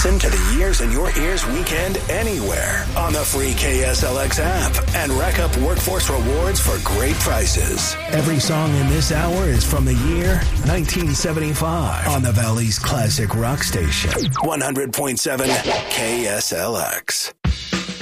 Listen to the Years in Your Ears weekend anywhere on the free KSLX app and rack up workforce rewards for great prices. Every song in this hour is from the year 1975 on the Valley's classic rock station, 100.7 KSLX.